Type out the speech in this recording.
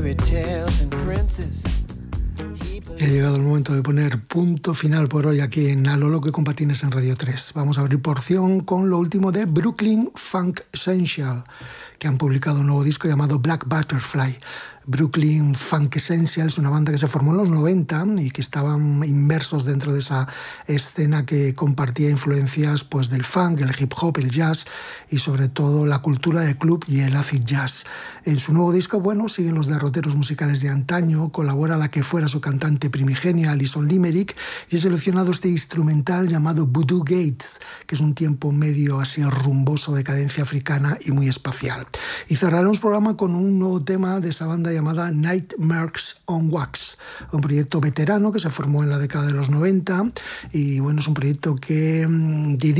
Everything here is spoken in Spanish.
Y ha llegado el momento de poner punto final por hoy aquí en A lo loco y con patines en Radio 3. Vamos a abrir porción con lo último de Brooklyn Funk Essential, que han publicado un nuevo disco llamado Black Butterfly. Brooklyn Funk Essential es una banda que se formó en los 90 y que estaban inmersos dentro de esa escena que compartía influencias pues, del funk, el hip hop, el jazz y sobre todo la cultura de club y el acid jazz. En su nuevo disco, bueno, siguen los derroteros musicales de antaño, colabora la que fuera su cantante primigenia, Alison Limerick, y he seleccionado este instrumental llamado Voodoo Gates, que es un tiempo medio así rumboso de cadencia africana y muy espacial. Y cerraremos el programa con un nuevo tema de esa banda llamada Nightmares on Wax, un proyecto veterano que se formó en la década de los 90 y bueno, es un proyecto que